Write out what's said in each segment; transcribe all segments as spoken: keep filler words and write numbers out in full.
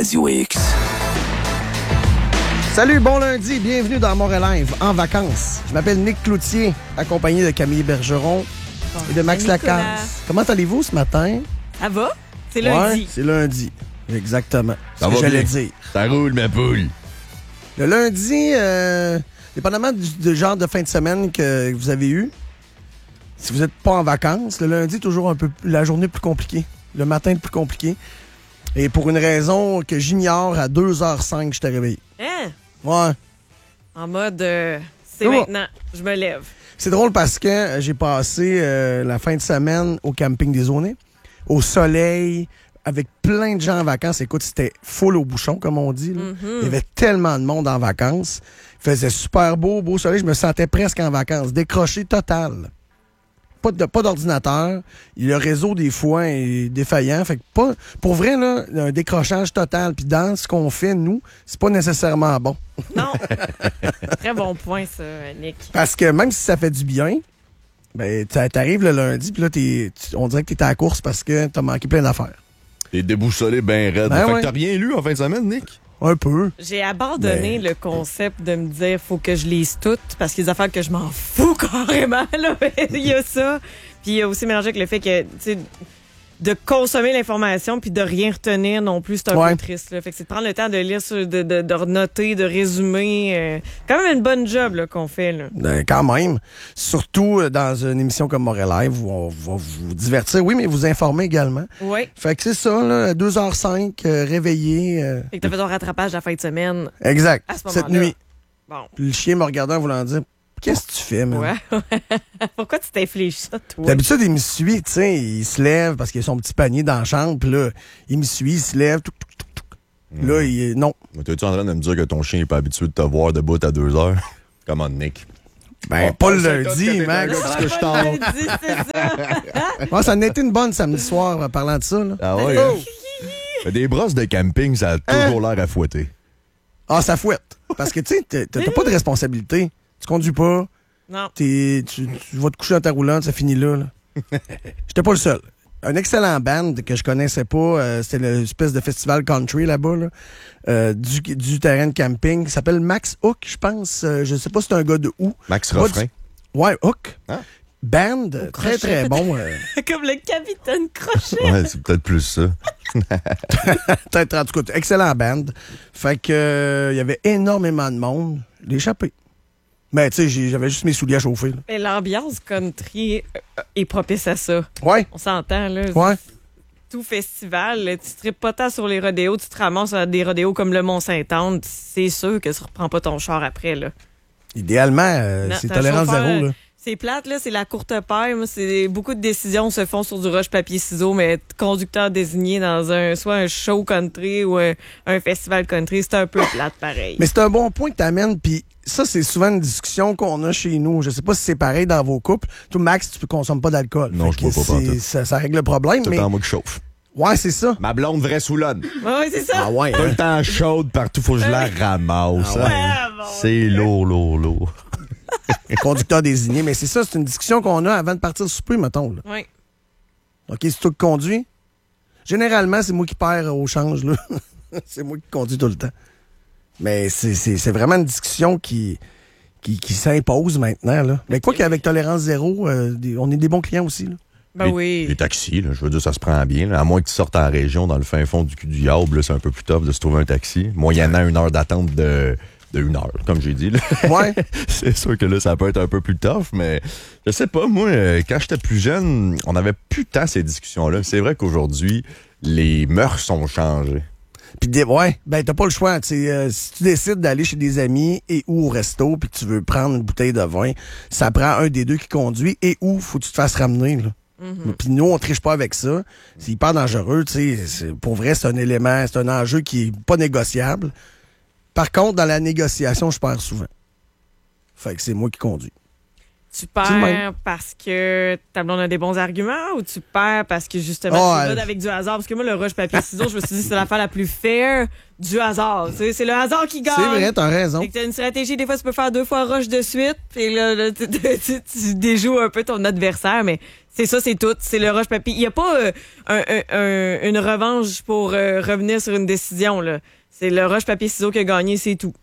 Radio X. Salut, bon lundi, bienvenue dans Montréal Live, en vacances. Je m'appelle Nick Cloutier, accompagné de Camille Bergeron Bon, et de Max Nicolas. Lacasse. Comment allez-vous ce matin? Ça va? C'est Ouais, lundi. c'est lundi, exactement. Ça Ce que va j'allais bien. dire. Ça roule, ma poule. Le lundi, euh, dépendamment du, du genre de fin de semaine que vous avez eu, si vous n'êtes pas en vacances, le lundi est toujours un peu la journée plus compliquée. Le matin le plus compliqué. Et pour une raison que j'ignore, à deux heures cinq, je t'ai réveillé. Hein? Ouais. En mode, euh, c'est Oh. maintenant, je me lève. C'est drôle parce que euh, j'ai passé euh, la fin de semaine au camping des Aulnay, au soleil, avec plein de gens en vacances. Écoute, c'était full au bouchon, comme on dit. Là. Mm-hmm. Il y avait tellement de monde en vacances. Il faisait super beau, beau soleil. Je me sentais presque en vacances. Décroché total. Pas de, pas d'ordinateur. Le réseau, des fois, est défaillant. Fait que pas, pour vrai, là, un décrochage total. Puis dans ce qu'on fait, nous, c'est pas nécessairement bon. Non. Très bon point, ça, Nick. Parce que même si ça fait du bien, ben, t'a- t'arrives le lundi, puis là, t'es, tu- on dirait que t'es à la course parce que t'as manqué plein d'affaires. T'es déboussolé ben raide. Ben fait ouais. que t'as rien lu en fin de semaine, Nick? Un peu. J'ai abandonné Ben- le concept de me dire faut que je lise toutes parce qu'il y a des affaires que je m'en fous carrément. Là. Il y a ça. Puis il y a aussi mélangé avec le fait que, tu sais, de consommer l'information puis de rien retenir non plus, c'est un Ouais. peu triste. Là. Fait que c'est de prendre le temps de lire, sur- de, de, de noter, de résumer. euh, quand même une bonne job là, qu'on fait. Là. Ben, quand même. Surtout euh, dans une émission comme Montréal Live où on va vous divertir, oui, mais vous informer également. Oui. Fait que c'est ça, là, à deux heures cinq, euh, réveillé. euh, Fait que t'as fait ton rattrapage la fin de semaine. exact. À ce Cette moment-là. nuit. Bon. Puis le chien me regardait en voulant dire qu'est-ce que tu fais, man? Ouais. Pourquoi tu t'infliges ça, toi? D'habitude, il me suit, tu sais, il se lève parce qu'il a son petit panier dans la chambre, puis là, il me suit, il se lève, tout, tout, tout, tout. Là, il non. T'es-tu en train de me dire que ton chien est pas habitué de te voir debout à deux heures? Comment, Nick? Ben, Oh, pas le c'est le lundi, cas que t'es Max. un gars qui se couche tard. Lundi, c'est ça. Ouais, ça en a été une bonne samedi soir, en parlant de ça, là. Ah ouais? Oh! hein? Des brosses de camping, ça a toujours l'air à fouetter. Ah, ça fouette. Parce que, tu sais, t'as t'as pas de responsabilité. Tu conduis pas, Non. t'es- tu, tu vas te coucher dans ta roulante, ça finit là. là. J'étais pas le seul. Un excellent band que je connaissais pas, euh, c'était l'espèce de festival country là-bas, là, euh, du, du terrain de camping. Il s'appelle Max Hook, je pense. Euh, je sais pas si c'est un gars de où. Max Pas Refrain. du- Ouais, Hook. Hein? Band, très crochet, très bon. euh, Comme le capitaine Crochet. Ouais, c'est peut-être plus ça. Peut-être, en tout cas, excellent band. Fait que euh, il y avait énormément de monde. L'échappée. Mais tu sais, j'ai- j'avais juste mes souliers à chauffer. Là. Et l'ambiance country euh, est propice à ça. Ouais, On s'entend, là. ouais. Tout festival, là, tu tripes pas tant sur les rodéos, tu te ramasses à des rodéos comme le Mont-Saint-Anne, c'est sûr que tu reprends pas ton char après, là. Idéalement, euh, Non, c'est t'as un tolérance chauffeur, zéro. Là. C'est plate, là, c'est la courte paille. Moi, c'est beaucoup de décisions se font sur du roche-papier-ciseaux, mais être conducteur désigné dans un soit un show country ou un, un festival country, c'est un peu plate pareil. Mais c'est un bon point que tu amènes, puis ça, c'est souvent une discussion qu'on a chez nous. Je sais pas si c'est pareil dans vos couples. Toi, Max, tu ne consommes pas d'alcool. Non, Fait je bois que pas c'est- pantoute. ça, ça règle le problème, Tout mais... le temps moi qui chauffe. Ouais, c'est ça. Ma blonde vraie soulonne. Ouais, c'est ça. Ah ouais, Tout hein? le temps chaude partout, faut que je la ramasse. Ah ouais. hein. Ah, bon. C'est lourd, lourd, lourd. Conducteur désigné. Mais c'est ça, c'est une discussion qu'on a avant de partir souper, mettons. Là. Ouais. OK, c'est toi qui conduis? Généralement, c'est moi qui perds au change, là. C'est moi qui conduis tout le temps. Mais c'est, c'est, c'est vraiment une discussion qui, qui, qui s'impose maintenant, là. Mais quoi qu'avec Tolérance Zéro, euh, des- on est des bons clients aussi, là. Ben Les- oui. Les taxis, là, je veux dire, ça se prend bien. là. À moins que tu sortes en région, dans le fin fond du cul du diable, là, c'est un peu plus tough de se trouver un taxi. Moyennant une heure d'attente de, de une heure, comme j'ai dit. là. Ouais. C'est sûr que là, ça peut être un peu plus tough, mais je sais pas, moi, euh, quand j'étais plus jeune, on avait plus tant ces discussions-là. C'est vrai qu'aujourd'hui, les mœurs sont changées. Puis des- ouais, ben t'as pas le choix. Tu sais, euh, si tu décides d'aller chez des amis et ou au resto, puis que tu veux prendre une bouteille de vin, ça prend un des deux qui conduit et ou faut que tu te fasses ramener. Là. Puis nous, on triche pas avec ça. C'est hyper dangereux. Tu sais, c'est- pour vrai, c'est un élément, c'est un enjeu qui est pas négociable. Par contre, dans la négociation, je perds souvent. Fait que c'est moi qui conduis. Tu C'est le même. perds parce que ta blonde a des bons arguments ou tu perds parce que justement Oh, tu elle- vas avec du hasard? Parce que moi, le rush papier-ciseaux, je me suis dit c'est l'affaire la plus fair du hasard. Tu sais, c'est le hasard qui gagne. C'est vrai, t'as raison. Fait que t'as une stratégie, des fois tu peux faire deux fois rush de suite, puis là, là, tu, tu- tu- tu déjoues un peu ton adversaire, mais c'est ça, c'est tout. C'est le rush papier. Il n'y a pas euh, un- un- un- une revanche pour euh, revenir sur une décision, là. C'est le rush papier-ciseaux qui a gagné, c'est tout.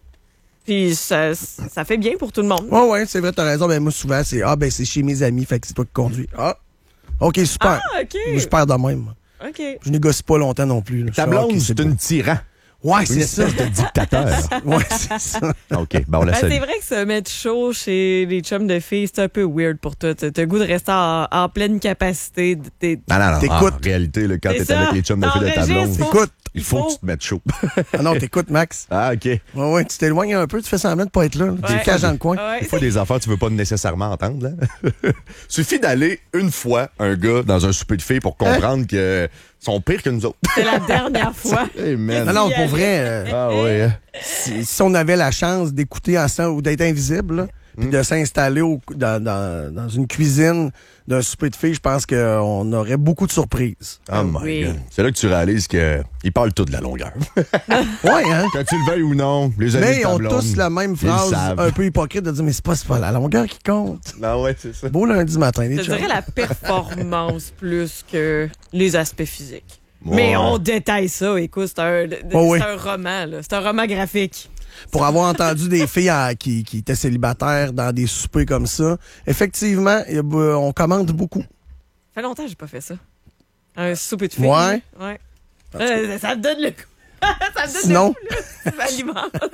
Puis ça, ça fait bien pour tout le monde. Ouais, ouais, c'est vrai, t'as raison. Ben, moi, souvent, c'est ah, ben, c'est chez mes amis, fait que c'est toi qui conduis. Ah, OK, super. Ah, OK. Moi, je perds de même. OK. Je négocie pas longtemps non plus. là. Ta Je fais, blonde, OK, c'est beau. une tyran. Ouais, Une c'est ça. espèce de dictateur. Ouais, c'est ça. OK, bon, on la Ben, salue. c'est vrai que se mettre chaud chez les chums de filles, c'est un peu weird pour toi. T'as t'as le goût de rester en, en pleine capacité. de- t'es- Non, non, non. T'écoutes. En réalité, là, quand C'est t'es ça. avec les chums de filles de ta T'enregistres, blonde, faut- T'écoutes. il faut que tu te mettes chaud. Ah non, t'écoutes, Max. Ah, OK. Ouais, ouais, tu t'éloignes un peu, tu fais semblant de pas être là. là. Tu Ouais. te caches dans le coin. Ouais. Des fois, des affaires, tu veux pas nécessairement entendre. Là. Suffit d'aller une fois, un gars, dans un souper de filles pour comprendre que sont pires que nous autres. C'est la dernière fois. Hey, man. Non, non, Y pour aller. vrai, euh, Ah, ouais. hein. si, si on avait la chance d'écouter ensemble ou d'être invisible, là, puis de s'installer au- dans, dans- dans une cuisine d'un souper de filles, je pense qu'on aurait beaucoup de surprises. Oh my Oui. God. C'est là que tu réalises qu'ils parlent tout de la longueur. Ouais, hein? Que tu le veuilles ou non, les amis Mais de ils ta ont blonde, tous la même ils le phrase savent. un peu hypocrite de dire mais c'est pas, c'est pas la longueur qui compte. Non, ouais, c'est ça. Beau lundi matin, les Je chums. dirais la performance plus que les aspects physiques. Ouais. Mais on détaille ça. Écoute, c'est un, Oh oui. c'est un roman. là. C'est un roman graphique. Pour avoir entendu des filles à- qui, qui étaient célibataires dans des soupers comme ça, effectivement, il y a- on commande beaucoup. Ça fait longtemps que j'ai pas fait ça. Un souper de filles. Ouais. Ouais. Euh, ça me donne le coup. ça me donne Sinon? le coup, là. Ça m'alimente.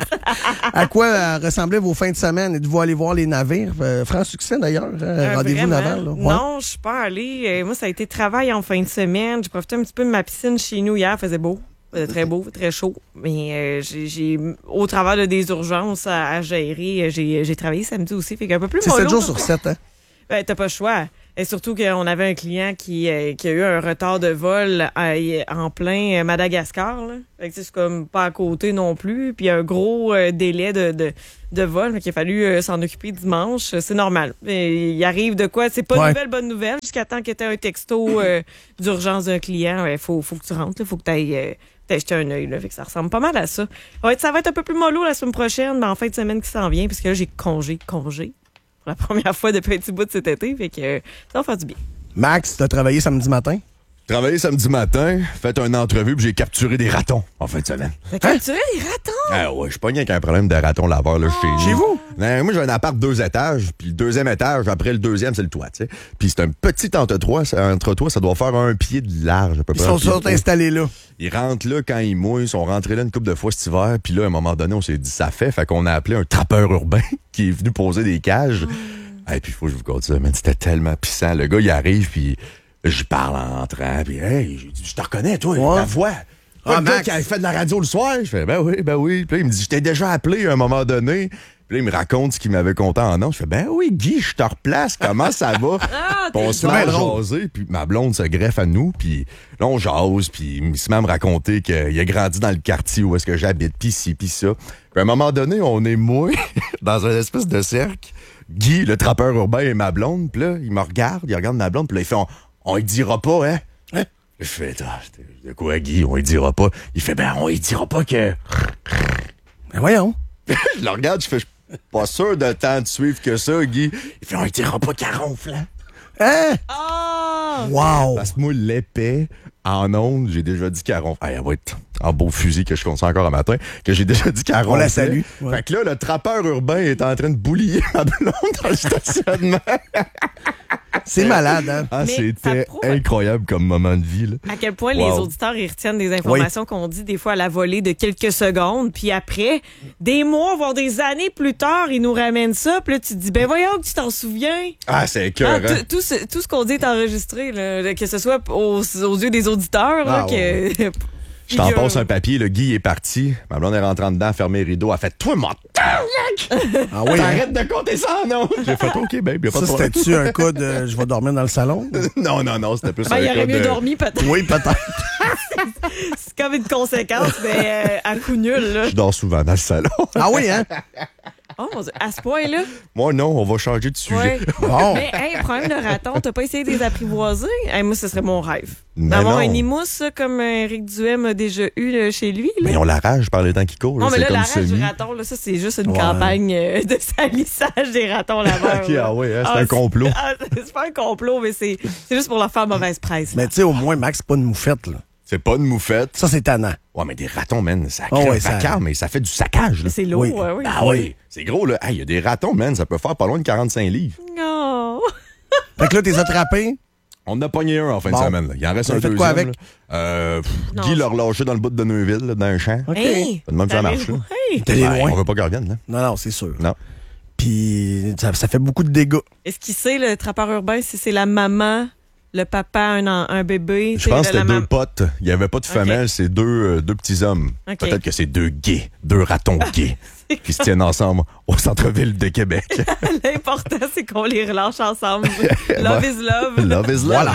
À quoi euh, ressemblaient vos fins de semaine? Êtes-vous allé voir les navires? Euh, franc succès d'ailleurs, hein, Euh, rendez-vous vraiment? naval. Là. Ouais. Non, je suis pas allée. Euh, moi, ça a été travail en fin de semaine. J'ai profité un petit peu de ma piscine chez nous hier. Il faisait beau. Il faisait très beau, très chaud. Mais euh, j'ai, j'ai, au travers de des urgences à, à gérer, j'ai, j'ai travaillé samedi aussi. Fait qu'un peu plus C'est mollo. sept jours sur sept, hein? Ben, t'as pas le choix. Et surtout qu'on avait un client qui, euh, qui a eu un retard de vol à- en plein Madagascar. Là. Fait que c'est comme pas à côté non plus. Puis un gros euh, délai de, de, de vol. Fait qu'il a fallu euh, s'en occuper dimanche. C'est normal. Et il arrive de quoi? C'est pas Ouais. nouvelle, bonne nouvelle. Jusqu'à temps qu'il y ait un texto euh, d'urgence d'un client. Il faut, faut que tu rentres. Il faut que tu ailles jeter un œil. Là. Fait que ça ressemble pas mal à ça. Ouais, ça va être un peu plus mollo la semaine prochaine, mais en fin de semaine qui s'en vient. Parce que là, j'ai congé, congé. Pour la première fois depuis un petit bout de cet été. Fait que euh, ça va faire du bien. Max, t'as travaillé samedi matin? Travaillé samedi matin, fait une entrevue, puis j'ai capturé des ratons en fin de semaine. T'as capturé des ratons? Ah ouais, je suis pas rien qu'un problème de raton laveur là, chez nous. Chez vous? Non, moi, j'ai un appart deux étages, puis le deuxième étage, après le deuxième, c'est le toit, tu sais. Puis c'est un petit entre-toit, ça- entre-toit, ça doit faire un pied de large, à peu Ils près. sont un pied de tous haut. installés là. Ils rentrent là quand ils mouillent, ils sont rentrés là une couple de fois cet hiver, puis là, à un moment donné, on s'est dit, ça fait, fait qu'on a appelé un trappeur urbain qui est venu poser des cages. Et puis, il faut que je vous conte ça, man, c'était tellement pissant. Le gars, il arrive, puis j'y parle en entrant, puis hey, j'ai dit, je te reconnais, toi, Ouais. ta voix. Ah, Ah, le gars Max. qui avait fait de la radio le soir. Je fais, ben oui, ben oui. Puis là, il me dit, je t'ai déjà appelé à un moment donné. Puis là, il me raconte ce qu'il m'avait conté en nom. Je fais, ben oui, Guy, je te replace. Comment ça va? Ah, Puis on t'es se met à jaser, puis ma blonde se greffe à nous, puis là, on jase, puis il se met à me raconter qu'il a grandi dans le quartier où est-ce que j'habite, puis ci, puis ça. Puis à un moment donné, on est mouillé dans un espèce de cercle. Guy, le trappeur urbain, et ma blonde, puis là, il me regarde, il regarde ma blonde, puis là, il fait, on, on y dira pas, hein? Hein? Je fais, ah, de quoi, Guy, on y dira pas? Il fait, ben, on y dira pas que... Ben voyons. Je le regarde, je fais, je suis pas sûr de tant de suivre que ça, Guy. Il fait, on y dira pas qu'à ronfle, hein? Hein? Ah! Wow! Parce que moi, l'épais, en ondes, j'ai déjà dit qu'elle ronfle. Ah, elle va être en beau fusil que je compte encore un matin, que j'ai déjà dit qu'elle ronfle. On la salue. Ouais. Fait que là, le trappeur urbain est en train de boulier ma blonde dans le stationnement. C'est malade, hein? Ah, Mais c'était ça prouve- incroyable comme moment de vie, là. À quel point Wow. les auditeurs ils retiennent des informations qu'on dit des fois à la volée de quelques secondes, puis après, des mois, voire des années plus tard, ils nous ramènent ça, puis là, tu te dis, ben voyons que tu t'en souviens. Ah, c'est Ah, écœurant. tout- tout, ce, tout ce qu'on dit est enregistré, là, que ce soit aux, aux yeux des auditeurs, là, Ah, que... Je t'en passe un papier, le Guy est parti. Ma blonde est rentrée en dedans, fermé les rideaux. Elle a fait, toi, mon tabarnak! Ah oui, hein? T'arrêtes de compter ça, non? J'ai fait, OK, babe, y'a pas Ça, de problème. c'était-tu un cas de je vais dormir dans le salon? Non, non, non, c'était plus Ben, un il cas aurait mieux de... dormi, peut-être. Oui, peut-être. C'est comme une conséquence, mais euh, à coup nul, là. Je dors souvent dans le salon. Ah oui, hein? Oh mon Dieu, à ce point-là? Moi, non, on va changer de sujet. Ouais. Bon. Mais, hey, problème de raton, t'as pas essayé de les apprivoiser? Hey, moi, ce serait mon rêve. Mais D'avoir non. un imousse, là, comme Éric Duhem a déjà eu là, chez lui. Là. Mais on la rage par les temps qui courent. Non, là, mais c'est là, comme la rage semi. du raton, là, ça, c'est juste une Ouais. campagne euh, de salissage des ratons laveurs. Ok, là. ah ouais, hein, c'est Ah, un complot. ah, c'est pas un complot, mais c'est c'est juste pour leur faire mauvaise presse. là. Mais tu sais, au moins, Max, c'est pas une moufette, là. C'est pas une moufette. Ça, c'est tannant. Ouais, mais des ratons, man, ça Oh, crée ouais, un ça- vacarme, mais ça fait du saccage. Là. C'est lourd, Oui. ouais, oui. Ah oui, c'est gros, là. Il y a des ratons, man, ça peut faire pas loin de quarante-cinq livres. Non. Fait que là, t'es attrapé. On en a pogné un en fin Bon. de semaine. Là. Il en reste Vous un avez fait deuxième. quoi avec? là. Euh, pff, Non, Guy je- l'a relâché dans le bout de Neuville, là, dans un champ. OK. Hey, C'est de même que ça t'avais- marche, là. Hey. T'es allé Ouais, loin. on veut pas qu'il revienne, là. Non, non, c'est sûr. Non. Puis ça, ça fait beaucoup de dégâts. Est-ce qu'il sait, le trappeur urbain, si c'est la maman, le papa, un, en- un bébé? Je pense que la c'était deux mam- potes. Il n'y avait pas de Ok. femelle, c'est deux, euh, deux petits hommes. Ok. Peut-être que c'est deux gays, deux ratons gays qui se tiennent ensemble au centre-ville de Québec. L'important, c'est qu'on les relâche ensemble. Love is love. Love is love. Voilà.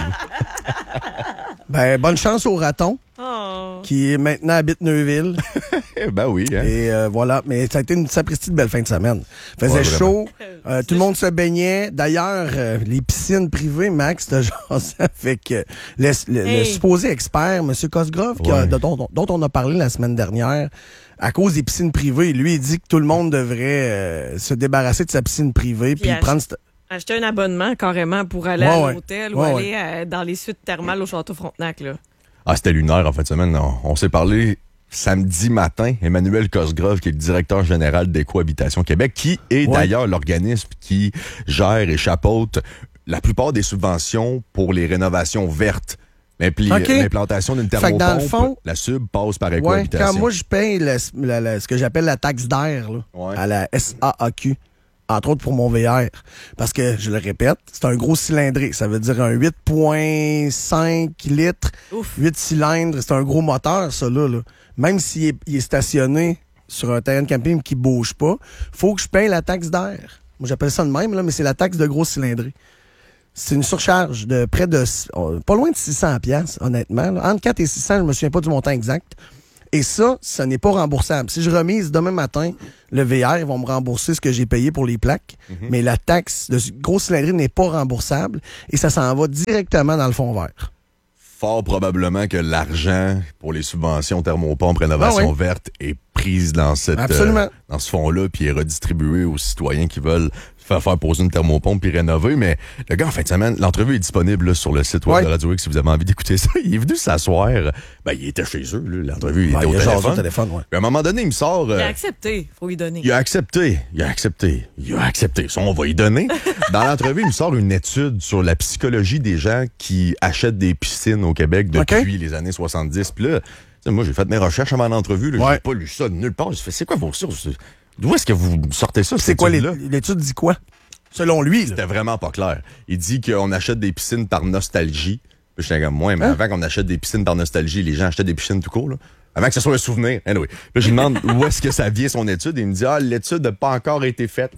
Ben, bonne chance au raton Oh. qui maintenant habite Neuville. Ben oui, hein. Et euh, voilà. Mais ça a été une sapristi de belle fin de semaine. Faisait Ouais, vraiment. chaud. Euh, tout le monde se baignait. D'ailleurs, euh, les piscines privées, Max, t'as jasé avec euh, le, le- le Hey. supposé expert, M. Cosgrove, qui a- Ouais. de- dont, dont on a parlé la semaine dernière. À cause des piscines privées, lui, il dit que tout le monde devrait euh, se débarrasser de sa piscine privée puis ach- prendre... cette- Acheter un abonnement carrément pour aller Ouais, à ouais. l'hôtel Ouais, ou ouais. aller euh, dans les suites thermales au Château Frontenac. Là. Ah, c'était lunaire en fin de semaine. On, on s'est parlé samedi matin. Emmanuel Cosgrove, qui est le directeur général d'Écohabitation Québec, qui est Ouais. d'ailleurs l'organisme qui gère et chapeaute la plupart des subventions pour les rénovations vertes. L'impli- OK. L'implantation d'une Fait que dans le thermopompe, fond- la sub passe par Ouais, Écohabitation. quand moi, je paye la- la- la- ce que j'appelle la taxe d'air là, Ouais. à la S A A Q, entre autres pour mon V R, parce que, je le répète, c'est un gros cylindré. Ça veut dire un huit virgule cinq litres, Ouf. huit cylindres. C'est un gros moteur, ça, là. là. Même s'il est, il est stationné sur un terrain de camping qui bouge pas, faut que je paye la taxe d'air. Moi, j'appelle ça de même, là, mais c'est la taxe de gros cylindré. C'est une surcharge de près de... oh, pas loin de six cents piastres, honnêtement. là. Entre quatre et six cents, je me souviens pas du montant exact. Et ça, ça n'est pas remboursable. Si je remise demain matin le V R, ils vont me rembourser ce que j'ai payé pour les plaques. Mais la taxe de gros cylindrée n'est pas remboursable et ça s'en va directement dans le fond vert. Fort probablement que l'argent pour les subventions thermopompes, rénovation Ah oui. verte est prise dans cette Absolument. euh, dans ce fonds-là puis est redistribué aux citoyens qui veulent faire faire poser une thermopompe puis rénover. Mais le gars, en fin de semaine, l'entrevue est disponible là, sur le site web Ouais. de Radio X si vous avez envie d'écouter ça. Il est venu s'asseoir. Ben, il était chez eux. là. L'entrevue, il Ouais, était il au a jasé téléphone. au téléphone, ouais. Puis à un moment donné, il me sort... Il euh, a accepté. Faut lui donner. il a accepté, il a accepté, il a accepté. Ça, on va y donner. Dans l'entrevue, il me sort une étude sur la psychologie des gens qui achètent des piscines au Québec depuis OK. les années soixante-dix. Puis là, tu sais, moi, j'ai fait mes recherches avant l'entrevue. là. Ouais. J'ai pas lu ça de nulle part. J'ai fait, c'est quoi vos sources? D'où est-ce que vous sortez ça? C'est cette quoi, étude-là? l'é- l'étude dit quoi? Selon lui, là. C'était vraiment pas clair. Il dit qu'on achète des piscines par nostalgie. Puis j'étais comme, ouais, mais Hein? avant qu'on achète des piscines par nostalgie, les gens achetaient des piscines tout court, là. Avant que ce soit un souvenir. Anyway. Là, je lui demande où est-ce que ça vient son étude. Et il me dit, ah, l'étude n'a pas encore été faite.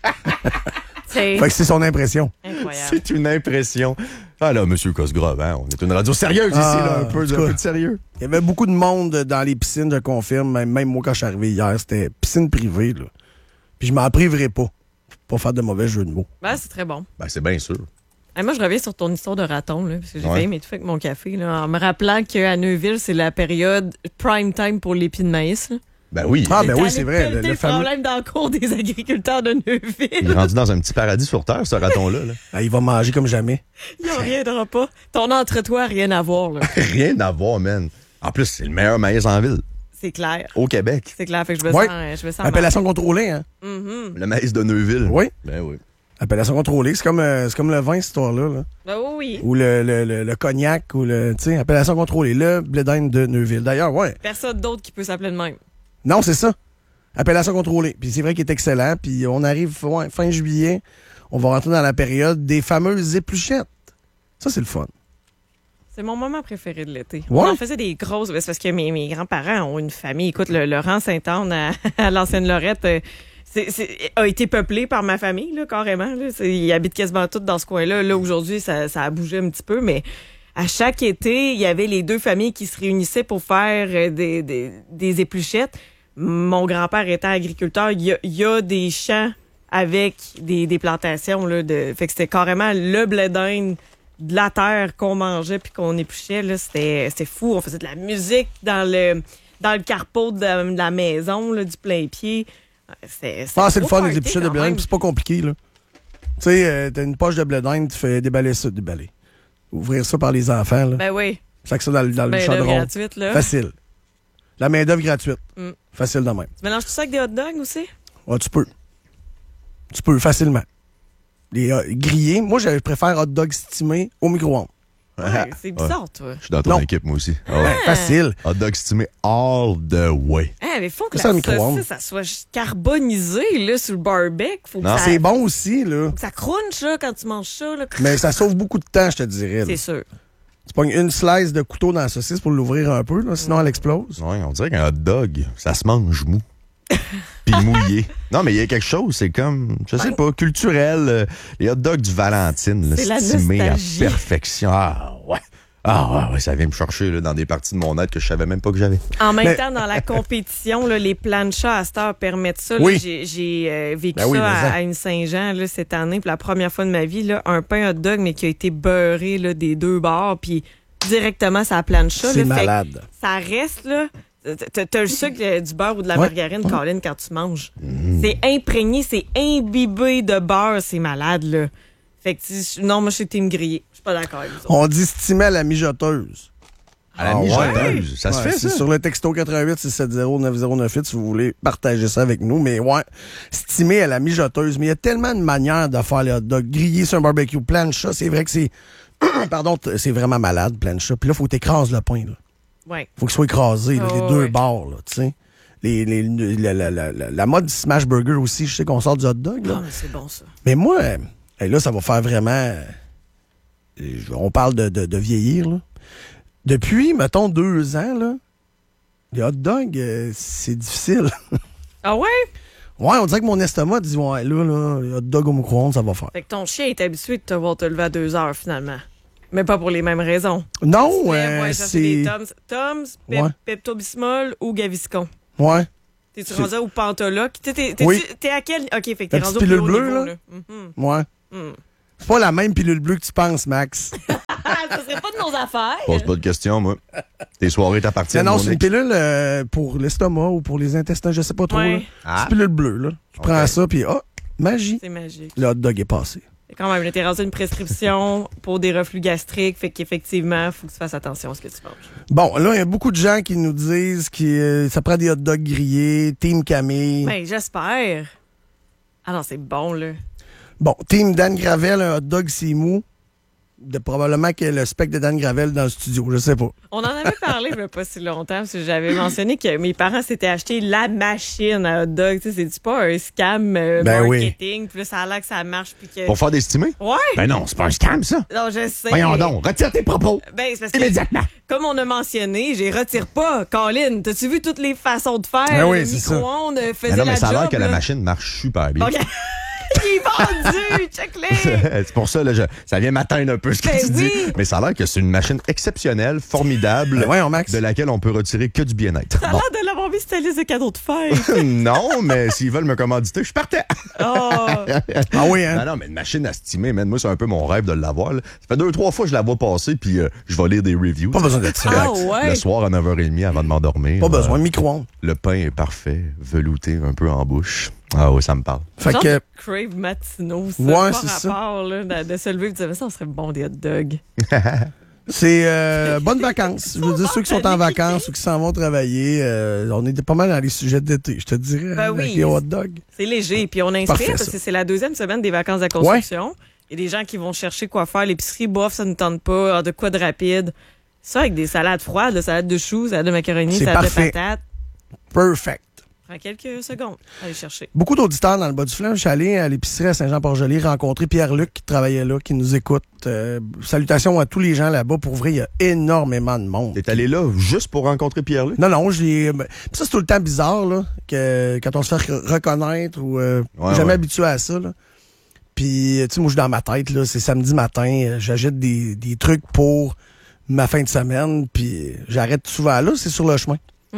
C'est Fait que c'est son impression. incroyable. C'est une impression. Ah là, Monsieur Cosgrove, hein, on est une radio sérieuse ici, Ah, là, un peu, en tout un cas. peu de sérieux. Il y avait beaucoup de monde dans les piscines, je confirme. Même, même moi, quand je suis arrivé hier, c'était piscine privée, là. Puis je m'en priverai pas. Pour pas faire de mauvais jeux de mots. Ben, c'est très bon. Ben, c'est bien sûr. Hey, moi, je reviens sur ton histoire de raton, là, parce que j'ai Ouais. failli m'étouffer avec mon café, là, en me rappelant qu'à Neuville, c'est la période prime time pour l'épi de maïs. Là. Ben oui. Ah, ben T'es oui, allé c'est vrai. Le, pelleter le le fameux... problème dans le cours des agriculteurs de Il est Neuville. rendu dans un petit paradis sur Terre, ce raton-là. là. Ah, il va manger comme jamais. Il en reviendra pas. Ton entre-toi a rien à voir, là. Rien à voir, man. En plus, c'est le meilleur maïs en ville, C'est clair. au Québec. C'est clair. Fait que je me Ouais. sens, je me sens Appellation contrôlée, hein? mal. Mhm. Le maïs de Neuville. Oui. Ben oui. Appellation contrôlée. C'est comme, euh, c'est comme le vin, cette histoire-là. Là. Ben oui, oui. Ou le, le, le, le cognac, ou le. Tu sais, appellation contrôlée. Le blé d'Inde de Neuville. D'ailleurs, ouais. Personne d'autre qui peut s'appeler de même. Non, c'est ça. Appellation contrôlée. Puis c'est vrai qu'il est excellent. Puis on arrive ouais, fin juillet. On va rentrer dans la période des fameuses épluchettes. Ça, c'est le fun. C'est mon moment préféré de l'été. Ouais. On en faisait des grosses. C'est parce que mes, mes grands-parents ont une famille. Écoute, le, le rang Sainte-Anne à, à l'ancienne Lorette euh, c'est, c'est, a été peuplé par ma famille, là, carrément. Là. C'est, ils habitent quasiment tous dans ce coin-là. Là, aujourd'hui, ça, ça a bougé un petit peu, mais à chaque été, il y avait les deux familles qui se réunissaient pour faire euh, des, des, des épluchettes. mon grand-père était agriculteur. Il y a, il y a des champs avec des, des plantations, là, de, fait que c'était carrément le blé d'Inde de la terre qu'on mangeait puis qu'on épluchait, là. C'était, c'était fou. On faisait de la musique dans le, dans le carreau de, de la maison, là, du plein pied. C'était, c'était Ah, c'est le fun, les party, épluchures de quand blé d'Inde, même. puis c'est pas compliqué, là. Tu sais, euh, t'as une poche de blé d'Inde, tu fais déballer ça, déballer. Ouvrir ça par les enfants, là. Ben oui. Sac ça dans, le- dans le Ben là, chaudron. gratuite, là. Facile. La main-d'œuvre gratuite. Mm. Facile de même. Tu mélanges tout ça avec des hot dogs aussi? Ah, tu peux. Tu peux, facilement. Les euh, grillés, moi, je préfère hot dog stimé au micro-ondes. Ouais, c'est bizarre, toi. Je suis dans ton Non. équipe, moi aussi. Ah Ouais, ouais. facile. Hot dog stimé all the way. Hein, mais faut que Ça, la le micro-ondes. saucisse, ça soit carbonisé, là, sur le barbecue. Faut que Non. ça, C'est bon aussi, là. faut que ça crunch, là, quand tu manges ça, là. Mais ça sauve beaucoup de temps, je te dirais. là. C'est sûr. Tu pognes une slice de couteau dans la saucisse pour l'ouvrir un peu, là, sinon elle explose. Ouais, on dirait qu'un hot dog, ça se mange mou. Puis mouillé. Non, mais il y a quelque chose, c'est comme, je sais pas, culturel. euh, les hot dogs du Valentine, là, C'est la stimés à nostalgie. perfection. Ah, ouais. Ah, ouais, ouais, ça vient me chercher là, dans des parties de mon être que je savais même pas que j'avais. En même Mais- temps, dans la compétition, là, les planchas à cette heure permettent ça. Là. Oui. J'ai, j'ai euh, vécu Ben oui, ça mais à, ça. à une Saint-Jean là, cette année, pour la première fois de ma vie, là, un pain hot dog, mais qui a été beurré là, des deux bords, puis directement sur la plancha. C'est là, fait que malade. ça reste, là. T'as, t'as le sucre euh, du beurre ou de la Ouais. margarine, Colin, quand tu manges. C'est imprégné, c'est imbibé de beurre, c'est malade, là. Fait que, tu- non, moi, je suis team grillé. Je suis pas d'accord avec vous autres. On dit stimé à la mijoteuse. À la Ah, mijoteuse, ça se Ouais, fait, c'est ça? sur le texto quatre-vingt-huit six sept zéro neuf zéro neuf huit si vous voulez partager ça avec nous. Mais ouais, stimé à la mijoteuse. Mais il y a tellement de manières de faire les hot dogs. Grillés sur un barbecue, plancha, c'est vrai que c'est... Pardon, t- c'est vraiment malade, plancha. Puis là, il faut que t'écrases le pain, là. Ouais. Faut qu'il soit écrasé, là, Oh, les deux ouais. bords, là, tu sais. Les, les, la, la, la, la, la mode smash burger aussi, je sais qu'on sort du hot dog, là. Ah, mais c'est bon, ça. Mais moi, euh, hey, là, ça va faire vraiment... euh, on parle de, de, de vieillir, là. Depuis, mettons, deux ans, là, les hot dogs, euh, c'est difficile. Ah ouais? Ouais, on dirait que mon estomac dit, ouais, là, là, les hot dogs au micro-ondes, ça va faire. Fait que ton chien est habitué de te voir te lever à deux heures, finalement. Mais pas pour les mêmes raisons. Non, Tu te lèves euh, pour aller chercher des c'est... Toms, Toms, Pep- Ouais. Pepto-Bismol ou Gaviscon. Ouais. T'es-tu C'est- rendu au Pantoloc? T'es, t'es, t'es, Oui. t'es à quel... OK, fait que t'es La rendu au petite plus haut pilule bleue, niveau, là? là. Mhm. Ouais. Mm. C'est pas la même pilule bleue que tu penses, Max. Ah, ça serait pas de nos affaires. Pose pas de questions, moi. Tes soirées t'appartiennent, non, mon c'est une Nick. pilule euh, pour l'estomac ou pour les intestins, je sais pas trop. Ouais. là. Ah. C'est une pilule bleue, là. Tu Ok. prends ça, puis oh, magie. C'est magique. Le hot dog est passé. Et quand même, là, t'es rendu une prescription pour des reflux gastriques, fait qu'effectivement, faut que tu fasses attention à ce que tu manges. Bon, là, il y a beaucoup de gens qui nous disent que euh, ça prend des hot dogs grillés, Team Camille. Ben, j'espère. Ah non, c'est bon, là. Bon, Team Dan Gravel, un hot dog, c'est mou. De, probablement que le spec de Dan Gravel dans le studio, je sais pas. On en avait parlé il y a pas si longtemps, parce que j'avais mentionné que mes parents s'étaient acheté la machine à hot dog. Tu sais, c'est pas un scam euh, Ben oui. marketing. Puis là, ça a l'air que ça marche. Puis que... Pour faire des estimés? Ouais! Ben non, c'est pas un scam, ça. Non, je sais. Voyons donc, retire tes propos. Ben, c'est parce que, Immédiatement. comme on a mentionné, j'ai retire pas. Colin, t'as-tu vu toutes les façons de faire? Ben oui, le c'est ça. micro-ondes euh, faisait Ben non, mais la ça a l'air job, que la là. machine marche super bien. OK. Il est vendu! Check-les! c'est pour ça, là, je- ça vient m'atteindre un peu ce que Ben tu dis. oui. Mais ça a l'air que c'est une machine exceptionnelle, formidable, Ben voyons, Max. de laquelle on peut retirer que du bien-être. T'as Bon. l'air de l'avoir mis sur ta liste de cadeaux de fête. non, mais s'ils veulent me commanditer, je suis partais. Oh! Ah oui, hein? Non, non, mais une machine à stimer, man, moi, c'est un peu mon rêve de l'avoir. là. Ça fait deux, trois fois que je la vois passer, puis euh, je vais lire des reviews. Pas besoin d'être ça. Ah Max. ouais? Le soir à neuf heures trente avant de m'endormir. Pas euh, besoin. Micro-ondes. Le pain est parfait, velouté un peu en bouche. Ah oui, ça me parle. Fait Genre que, de crave matinaux, ça. Ouais, pas c'est ça. rapport, là, de, de se lever et de dire, mais ça, on serait bon des hot dogs. c'est euh, bonnes vacances. Je veux dire, ceux qui sont en paniqués. vacances ou qui s'en vont travailler, euh, on est pas mal dans les sujets d'été, je te dirais. Ben hein, oui. avec les hot dogs. C'est léger. Puis on inspire Parfait, parce ça. que c'est la deuxième semaine des vacances de la construction. Il y a des gens qui vont chercher quoi faire. L'épicerie, bof, ça ne tente pas. Ah, de quoi de rapide. Ça avec des salades froides, de salade de choux, salade de macaroni, C'est salade parfait. de patates. Perfect. Prends quelques secondes. Allez chercher. Beaucoup d'auditeurs dans le bas du fleuve. Je suis allé à l'épicerie à Saint-Jean-Port-Joli rencontrer Pierre-Luc qui travaillait là, qui nous écoute. Euh, salutations à tous les gens là-bas. Pour vrai, il y a énormément de monde. T'es allé là juste pour rencontrer Pierre-Luc? Non, non, j'ai. ben, pis ça, c'est tout le temps bizarre, là, que quand on se fait re- reconnaître ou euh, Ouais, jamais ouais. habitué à ça, là. Puis, tu sais, moi, je suis dans ma tête, là, c'est samedi matin, euh, j'achète des, des trucs pour ma fin de semaine, puis j'arrête souvent là, c'est sur le chemin. Mm.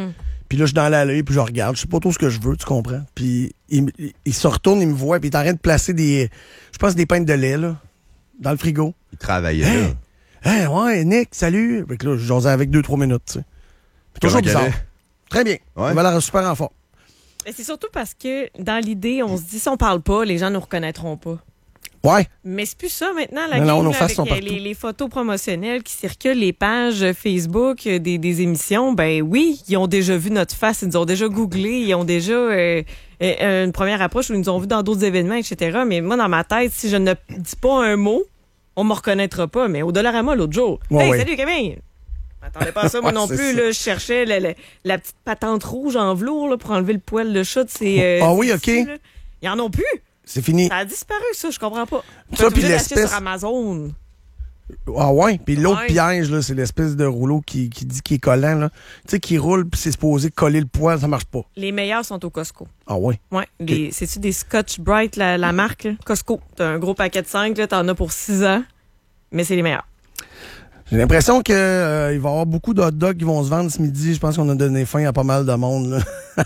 Puis là, je suis dans l'allée, puis je regarde. Je sais pas tout ce que je veux, tu comprends? Puis il, il, il se retourne, il me voit, puis il est en train de placer des, je pense, des pintes de lait, là, dans le frigo. Il travaillait Hey! là. Hey, ouais, Nick, salut! Fait que là, je jasais avec deux, trois minutes, tu sais. Puis toujours Comment qu'elle bizarre. Très bien. Ouais. Il va l'air super en forme. Mais c'est surtout parce que dans l'idée, on se dit si on parle pas, les gens nous reconnaîtront pas. Ouais. Mais c'est plus ça maintenant, la Non, game, non, nos là, faces avec sont euh, partout. les, les photos promotionnelles qui circulent, les pages Facebook euh, des, des émissions. Ben oui, ils ont déjà vu notre face, ils nous ont déjà googlé, ils ont déjà euh, euh, une première approche où ils nous ont vu dans d'autres événements, et cetera. Mais moi, dans ma tête, si je ne dis pas un mot, on me reconnaîtra pas. Mais au Dollarama, l'autre jour, Ouais, hey, ouais. salut Camille! M'attendais pas à ça, moi Ouais, non c'est plus. ça. Là, je cherchais la, la- la petite patente rouge en velours là, pour enlever le poil de chat de ces. euh, Ah oui, ces OK. tissus, là. Ils en ont plus. C'est fini. Ça a disparu, ça, je comprends pas. Ça, Ça, puis puis l'acheter l'espèce- sur Amazon. Ah ouais. Puis l'autre Ouais. piège, là, c'est l'espèce de rouleau qui, qui dit qu'il est collant, là. Tu sais, qui roule, puis c'est supposé coller le poil, ça marche pas. Les meilleurs sont au Costco. Ah ouais. Ouais. Les- C'est-tu des Scotch Bright, la, la marque? là? Costco. T'as un gros paquet de cinq, là, t'en as pour six ans. Mais c'est les meilleurs. J'ai l'impression qu'il va y avoir beaucoup de hot dogs qui vont se vendre ce midi. Je pense qu'on a donné faim à pas mal de monde, là.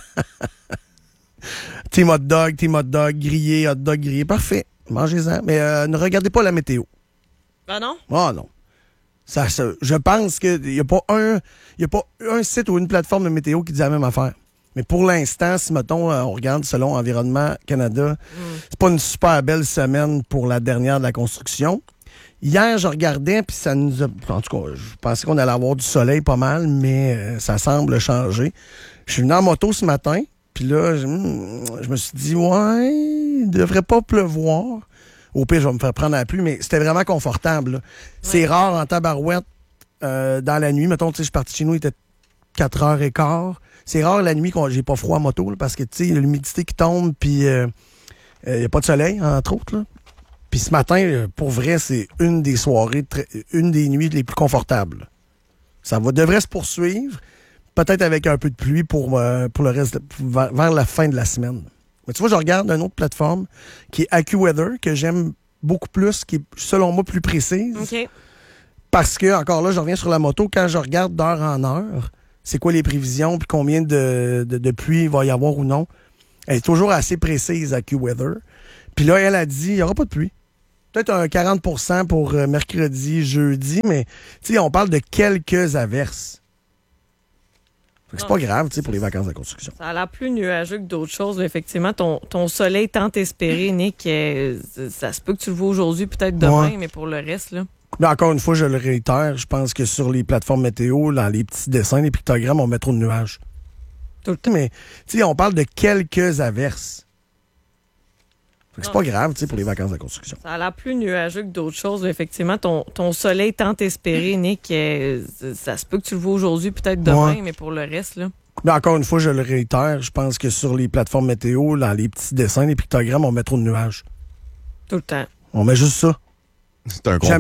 Team hot dog, team hot dog, grillé, hot dog grillé. Parfait. Mangez-en. Mais euh, ne regardez pas la météo. Ah non? Ah non. Ça, ça- je pense qu'il n'y a pas un il y a pas un site ou une plateforme de météo qui dit la même affaire. Mais pour l'instant, si, mettons, euh, on regarde selon Environnement Canada, c'est pas une super belle semaine pour la dernière de la construction. Hier, je regardais, puis ça nous a... En tout cas, je pensais qu'on allait avoir du soleil pas mal, mais euh, ça semble changer. Je suis venu en moto ce matin, puis là, je, hmm, je me suis dit, ouais, il devrait pas pleuvoir. Au pire, je vais me faire prendre à la pluie, mais c'était vraiment confortable, là. C'est rare en tabarouette euh, dans la nuit. Mettons, tu sais, je suis parti chez nous, il était quatre heures quinze. C'est rare la nuit qu'on j'ai pas froid en moto, là, parce que, tu sais, il y a l'humidité qui tombe, puis euh, il n'y a pas de soleil, entre autres, là. Puis ce matin, euh, pour vrai, c'est une des soirées, très- une des nuits les plus confortables. Ça va, devrait se poursuivre, peut-être avec un peu de pluie pour, euh, pour le reste, de- vers, vers la fin de la semaine. Mais tu vois, je regarde une autre plateforme qui est AccuWeather, que j'aime beaucoup plus, qui est, selon moi, plus précise. OK. Parce que, encore là, je reviens sur la moto, quand je regarde d'heure en heure, c'est quoi les prévisions, puis combien de, de, de pluie il va y avoir ou non, elle est toujours assez précise, AccuWeather. Puis là, elle a dit, il n'y aura pas de pluie. Peut-être un quarante pour cent pour euh, mercredi, jeudi, mais tu sais, on parle de quelques averses. Fait que c'est Non, pas grave, tu sais, pour les vacances de construction. Ça a l'air plus nuageux que d'autres choses. là. Effectivement, ton, ton soleil tant espéré, Nick, euh, ça se peut que tu le vois aujourd'hui, peut-être demain, Ouais. mais pour le reste, là. Mais encore une fois, je le réitère, je pense que sur les plateformes météo, dans les petits dessins, les pictogrammes, on met trop de nuages. Tout le temps. Mais tu sais, on parle de quelques averses. Fait que c'est Non. pas grave, tu sais, pour les vacances de construction. Ça a l'air plus nuageux que d'autres choses. là. Effectivement, ton, ton soleil tant espéré, Nick, euh, ça se peut que tu le vois aujourd'hui, peut-être demain, Ouais. mais pour le reste, là. Mais encore une fois, je le réitère, je pense que sur les plateformes météo, dans les petits dessins, les pictogrammes, on met trop de nuages. Tout le temps. On met juste ça. C'est un Jamais